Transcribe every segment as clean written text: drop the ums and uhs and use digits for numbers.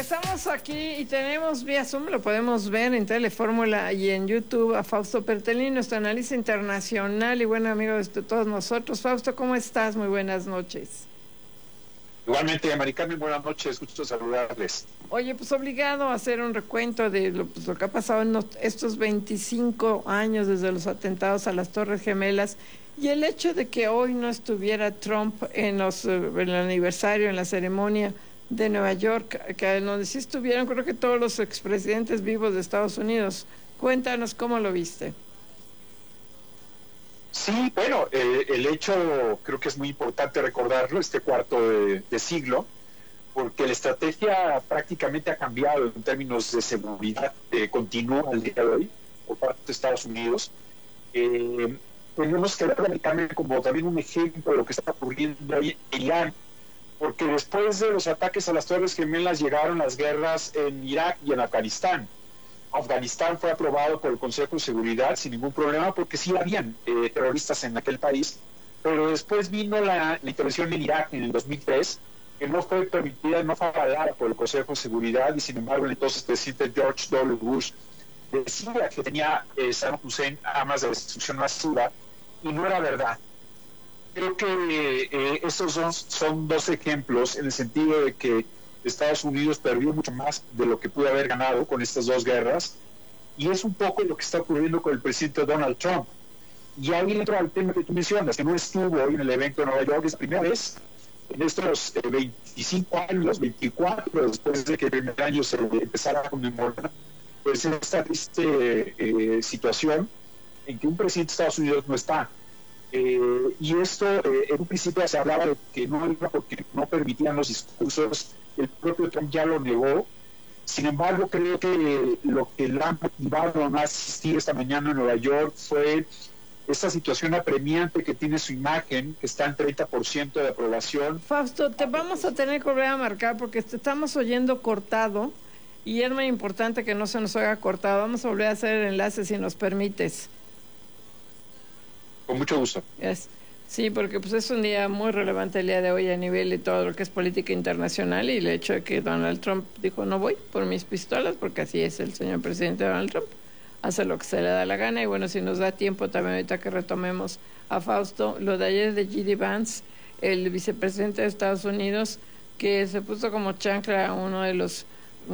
regresamos aquí y tenemos vía Zoom, lo podemos ver en Telefórmula y en YouTube, a Fausto Pertellini, nuestro analista internacional y buen amigo de todos nosotros. Fausto, ¿cómo estás? Muy buenas noches. Igualmente, Mari Carmen, buenas noches, gusto saludarles. Oye, pues obligado a hacer un recuento de lo que ha pasado en estos 25 años desde los atentados a las Torres Gemelas y el hecho de que hoy no estuviera Trump en el aniversario, en la ceremonia de Nueva York, que donde sí estuvieron creo que todos los expresidentes vivos de Estados Unidos. Cuéntanos cómo lo viste. Sí, bueno, el hecho creo que es muy importante recordarlo, este cuarto de siglo, porque la estrategia prácticamente ha cambiado en términos de seguridad, continúa al día de hoy por parte de Estados Unidos. Tenemos que ver como también un ejemplo de lo que está ocurriendo ahí en Irán, porque después de los ataques a las Torres Gemelas llegaron las guerras en Irak y en Afganistán. Afganistán fue aprobado por el Consejo de Seguridad sin ningún problema porque sí habían terroristas en aquel país, pero después vino la intervención en Irak en el 2003, que no fue permitida, no fue avalada por el Consejo de Seguridad, y sin embargo el entonces presidente George W. Bush decía que tenía Saddam Hussein armas de destrucción masiva, y no era verdad. Creo que estos son dos ejemplos en el sentido de que Estados Unidos perdió mucho más de lo que pudo haber ganado con estas dos guerras, y es un poco lo que está ocurriendo con el presidente Donald Trump. Y ahí entra el tema que tú mencionas, que no estuvo hoy en el evento de Nueva York, es la primera vez en estos 25 años, 24, después de que el primer año se empezara a conmemorar, pues esta triste situación en que un presidente de Estados Unidos no está. Y esto, en un principio se hablaba de que no iba porque no permitían los discursos, el propio Trump ya lo negó. Sin embargo, creo que lo que le ha motivado a no asistir esta mañana en Nueva York fue esta situación apremiante que tiene su imagen, que está en 30% de aprobación. Fausto, te vamos a tener que volver a marcar porque te estamos oyendo cortado y es muy importante que no se nos oiga cortado. Vamos a volver a hacer el enlace si nos permites. Con mucho gusto. Sí, porque pues es un día muy relevante el día de hoy a nivel de todo lo que es política internacional, y el hecho de que Donald Trump dijo no voy por mis pistolas, porque así es el señor presidente Donald Trump, hace lo que se le da la gana. Y bueno, si nos da tiempo también ahorita que retomemos a Fausto, lo de ayer de J.D. Vance, el vicepresidente de Estados Unidos, que se puso como chancla a uno de los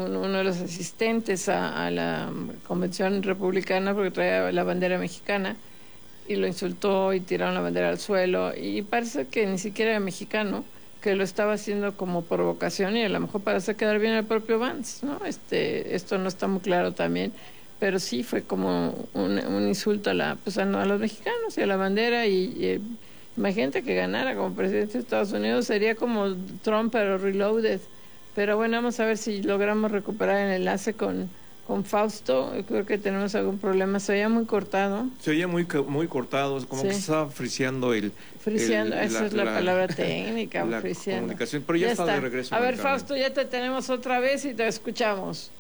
asistentes a la convención republicana porque traía la bandera mexicana, y lo insultó y tiraron la bandera al suelo, y parece que ni siquiera era mexicano, que lo estaba haciendo como provocación y a lo mejor para hacer quedar bien al propio Vance, ¿no? Esto no está muy claro también, pero sí fue como un insulto a los mexicanos y a la bandera, y imagínate que ganara como presidente de Estados Unidos, sería como Trump pero reloaded. Pero bueno, vamos a ver si logramos recuperar el enlace con Fausto. Creo que tenemos algún problema. Se oía muy cortado. Se oía muy cortado, como que se estaba friseando esa es la palabra técnica, la friseando. Comunicación, pero ya está de regreso. A ver, Fausto, ya te tenemos otra vez y te escuchamos.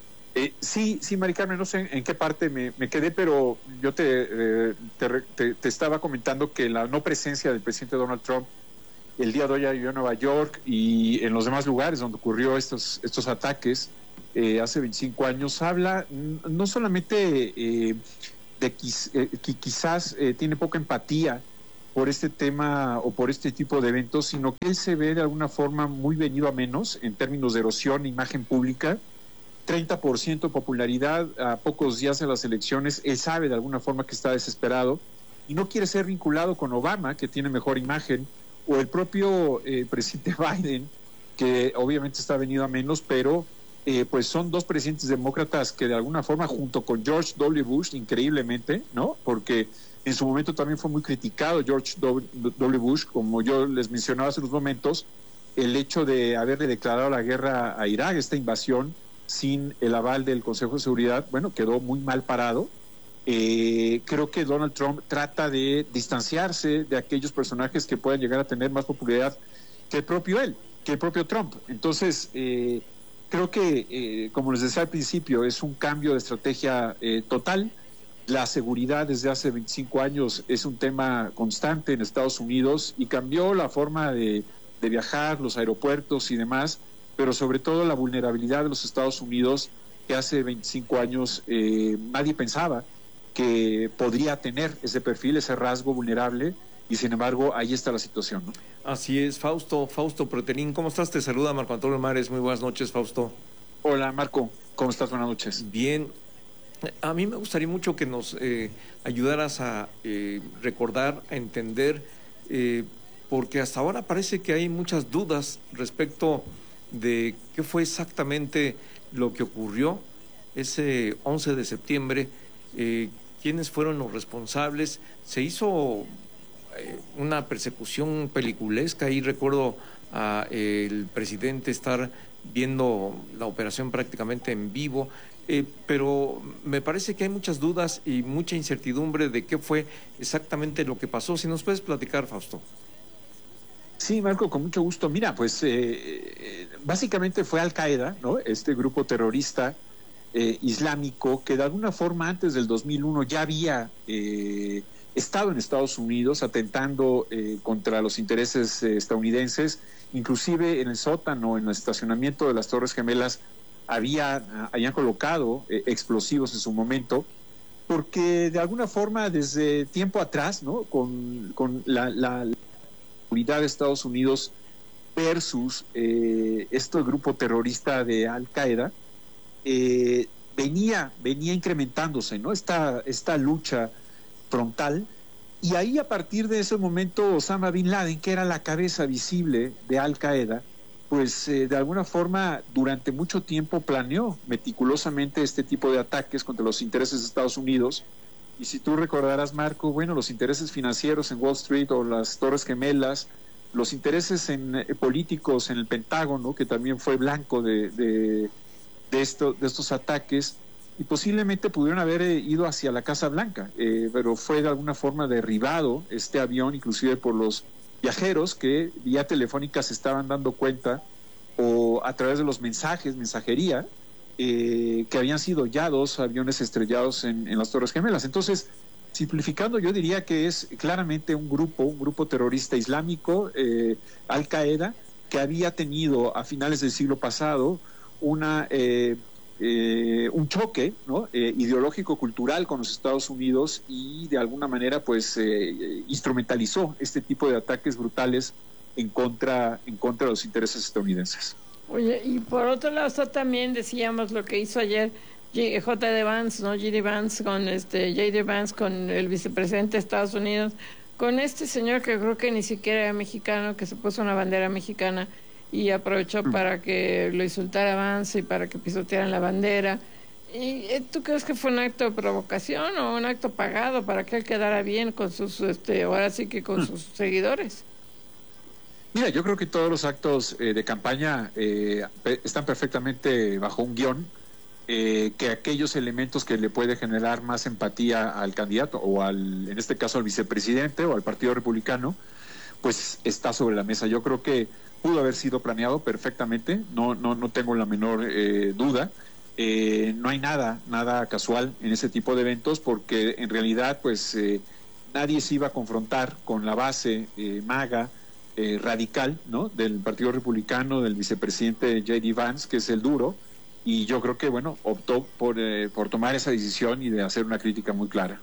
Sí, Mari Carmen, no sé en qué parte me quedé, pero yo te estaba comentando que la no presencia del presidente Donald Trump el día de hoy en Nueva York y en los demás lugares donde ocurrió estos ataques hace 25 años, habla no solamente de que quizás tiene poca empatía por este tema o por este tipo de eventos, sino que él se ve de alguna forma muy venido a menos en términos de erosión de imagen pública. 30% de popularidad a pocos días de las elecciones. Él sabe de alguna forma que está desesperado y no quiere ser vinculado con Obama, que tiene mejor imagen, o el propio presidente Biden, que obviamente está venido a menos, pero pues son dos presidentes demócratas que de alguna forma, junto con George W. Bush, increíblemente, ¿no? Porque en su momento también fue muy criticado George W. Bush, como yo les mencionaba hace unos momentos, el hecho de haberle declarado la guerra a Irak, esta invasión, sin el aval del Consejo de Seguridad, bueno, quedó muy mal parado. Creo que Donald Trump trata de distanciarse de aquellos personajes que puedan llegar a tener más popularidad que el propio Trump. Entonces, creo que, como les decía al principio, es un cambio de estrategia total. La seguridad desde hace 25 años es un tema constante en Estados Unidos y cambió la forma de viajar, los aeropuertos y demás, pero sobre todo la vulnerabilidad de los Estados Unidos, que hace 25 años nadie pensaba que podría tener ese perfil, ese rasgo vulnerable, y sin embargo ahí está la situación, ¿no? Así es. Fausto Pretelín, ¿cómo estás? Te saluda Marco Antonio Mares. Muy buenas noches, Fausto. Hola, Marco, ¿cómo estás? Buenas noches. Bien. A mí me gustaría mucho que nos ayudaras a recordar, a entender, porque hasta ahora parece que hay muchas dudas respecto de qué fue exactamente lo que ocurrió ese 11 de septiembre, quiénes fueron los responsables. Se hizo una persecución peliculesca, y recuerdo a el presidente estar viendo la operación prácticamente en vivo, pero me parece que hay muchas dudas y mucha incertidumbre de qué fue exactamente lo que pasó. Si nos puedes platicar, Fausto. Sí, Marco, con mucho gusto. Mira, pues básicamente fue Al-Qaeda, ¿no? Este grupo terrorista islámico que de alguna forma antes del 2001 ya había estado en Estados Unidos atentando contra los intereses estadounidenses, inclusive en el sótano, en el estacionamiento de las Torres Gemelas, habían colocado explosivos en su momento, porque de alguna forma desde tiempo atrás, ¿no? Con la seguridad de Estados Unidos versus este grupo terrorista de Al-Qaeda, venía incrementándose, ¿no? Esta lucha frontal, y ahí a partir de ese momento Osama Bin Laden, que era la cabeza visible de Al-Qaeda, pues de alguna forma durante mucho tiempo planeó meticulosamente este tipo de ataques contra los intereses de Estados Unidos. Y si tú recordarás, Marco, bueno, los intereses financieros en Wall Street o las Torres Gemelas, los intereses políticos en el Pentágono, que también fue blanco de estos ataques, y posiblemente pudieron haber ido hacia la Casa Blanca, pero fue de alguna forma derribado este avión, inclusive por los viajeros que vía telefónica se estaban dando cuenta, o a través de los mensajería, que habían sido ya 2 aviones estrellados en las Torres Gemelas. Entonces, simplificando, yo diría que es claramente un grupo terrorista islámico, Al-Qaeda, que había tenido a finales del siglo pasado un choque, ¿no? Ideológico cultural con los Estados Unidos, y de alguna manera pues instrumentalizó este tipo de ataques brutales en contra de los intereses estadounidenses. Oye, y por otro lado está también, decíamos, lo que hizo ayer J.D. Vance, ¿no? J.D. Vance con el vicepresidente de Estados Unidos, con este señor que creo que ni siquiera era mexicano, que se puso una bandera mexicana y aprovechó para que lo insultara Vance y para que pisotearan la bandera. ¿Y tú crees que fue un acto de provocación o un acto pagado para que él quedara bien con sus, ahora sí que con sus seguidores? Mira, yo creo que todos los actos de campaña están perfectamente bajo un guión, que aquellos elementos que le puede generar más empatía al candidato o en este caso al vicepresidente o al Partido Republicano, pues está sobre la mesa. Yo creo que pudo haber sido planeado perfectamente, no tengo la menor duda. No hay nada casual en ese tipo de eventos, porque en realidad pues nadie se iba a confrontar con la base MAGA radical, ¿no? Del Partido Republicano, del vicepresidente J.D. Vance, que es el duro, y yo creo que bueno, optó por tomar esa decisión y de hacer una crítica muy clara.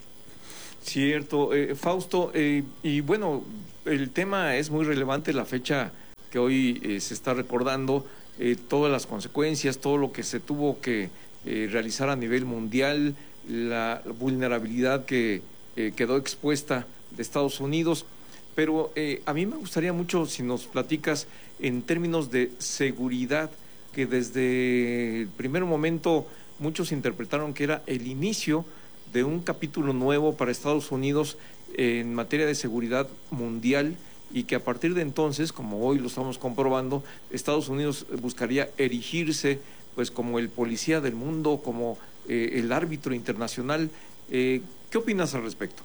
Cierto, Fausto, y bueno, el tema es muy relevante, la fecha que hoy se está recordando, todas las consecuencias, todo lo que se tuvo que realizar a nivel mundial, la vulnerabilidad que quedó expuesta de Estados Unidos. Pero a mí me gustaría mucho si nos platicas en términos de seguridad, que desde el primer momento muchos interpretaron que era el inicio de un capítulo nuevo para Estados Unidos en materia de seguridad mundial, y que a partir de entonces, como hoy lo estamos comprobando, Estados Unidos buscaría erigirse pues como el policía del mundo, como el árbitro internacional. ¿Qué opinas al respecto?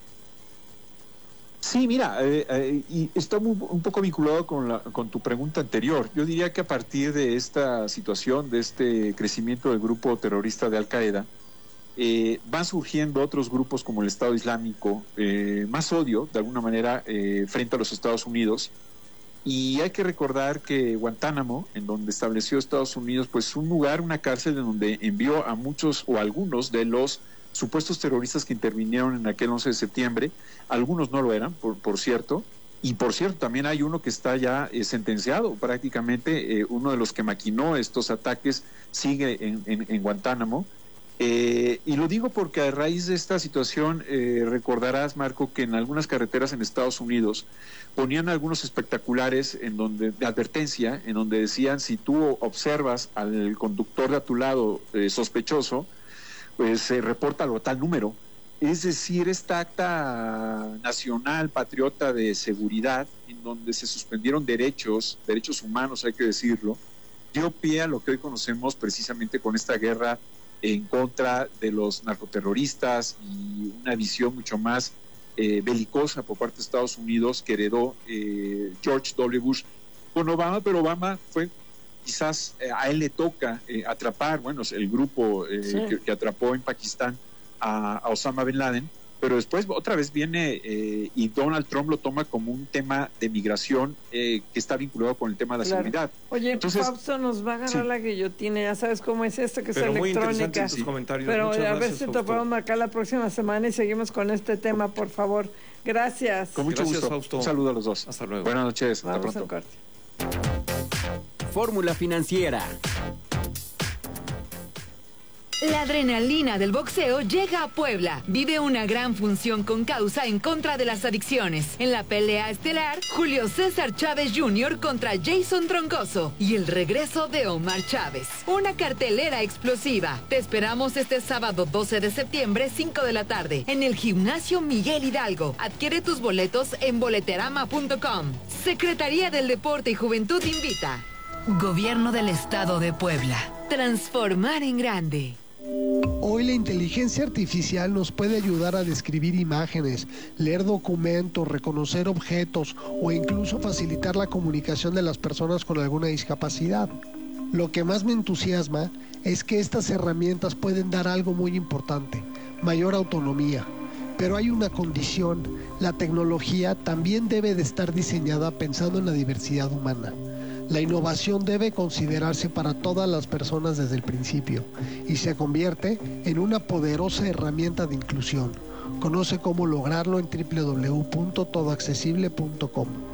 Sí, mira, y está un poco vinculado con tu pregunta anterior. Yo diría que a partir de esta situación, de este crecimiento del grupo terrorista de Al-Qaeda, van surgiendo otros grupos como el Estado Islámico, más odio, de alguna manera, frente a los Estados Unidos, Y hay que recordar que Guantánamo, en donde estableció Estados Unidos, pues un lugar, una cárcel en donde envió a muchos o algunos de los supuestos terroristas que intervinieron en aquel 11 de septiembre, algunos no lo eran, por cierto, y por cierto también hay uno que está ya sentenciado prácticamente, uno de los que maquinó estos ataques sigue en Guantánamo, y lo digo porque a raíz de esta situación recordarás, Marco, que en algunas carreteras en Estados Unidos ponían algunos espectaculares en donde, de advertencia, en donde decían: si tú observas al conductor de a tu lado sospechoso, pues repórtalo a tal número. Es decir, esta acta nacional patriota de seguridad, en donde se suspendieron derechos humanos, hay que decirlo, dio pie a lo que hoy conocemos precisamente con esta guerra en contra de los narcoterroristas y una visión mucho más belicosa por parte de Estados Unidos que heredó George W. Bush con Obama, pero Obama fue quizás a él le toca atrapar, bueno, el grupo sí, que atrapó en Pakistán a Osama Bin Laden, pero después otra vez viene y Donald Trump lo toma como un tema de migración que está vinculado con el tema de la seguridad. Oye, entonces, Fausto nos va a ganar la guillotina, ya sabes cómo es esto, que es electrónica. Pero muchas a gracias, ver si te podemos marcar la próxima semana y seguimos con este tema, por favor. Gracias. Con mucho gusto. Fausto. Un saludo a los dos. Hasta luego. Buenas noches. Vamos hasta pronto. a corte. Fórmula Financiera. La adrenalina del boxeo llega a Puebla. Vive una gran función con causa en contra de las adicciones. En la pelea estelar, Julio César Chávez Jr. contra Jason Troncoso y el regreso de Omar Chávez. Una cartelera explosiva. Te esperamos este sábado 12 de septiembre, 5 de la tarde, en el Gimnasio Miguel Hidalgo. Adquiere tus boletos en boleterama.com. Secretaría del Deporte y Juventud invita. Gobierno del Estado de Puebla. Transformar en grande. Hoy la inteligencia artificial nos puede ayudar a describir imágenes, leer documentos, reconocer objetos o incluso facilitar la comunicación de las personas con alguna discapacidad. Lo que más me entusiasma es que estas herramientas pueden dar algo muy importante: mayor autonomía. Pero hay una condición: la tecnología también debe de estar diseñada pensando en la diversidad humana. La innovación debe considerarse para todas las personas desde el principio y se convierte en una poderosa herramienta de inclusión. Conoce cómo lograrlo en www.todoaccesible.com.